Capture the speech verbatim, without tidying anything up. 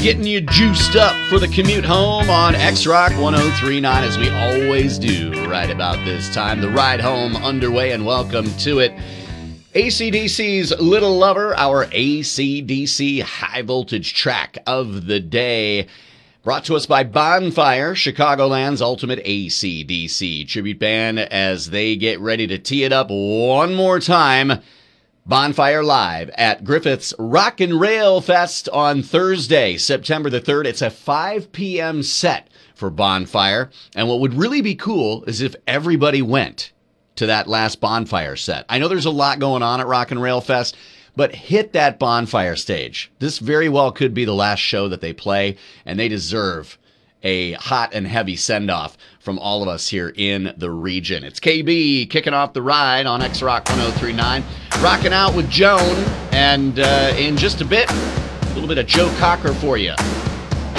getting you juiced up for the commute home on X-Rock one oh three point nine, as we always do right about this time. The ride home underway, and welcome to it. A C D C's Little Lover, our A C D C high voltage track of the day. Brought to us by Bonfire, Chicagoland's ultimate A C D C tribute band, as they get ready to tee it up one more time. Bonfire live at Griffith's Rock and Rail Fest on Thursday, September the third. It's a five p.m. set for Bonfire. And what would really be cool is if everybody went to that last Bonfire set. I know there's a lot going on at Rock and Rail Fest, but hit that Bonfire stage. This very well could be the last show that they play, and they deserve a hot and heavy send-off from all of us here in the region. It's K B kicking off the ride on X-Rock one oh three point nine. Rocking out with Joan, and uh, in just a bit, a little bit of Joe Cocker for you.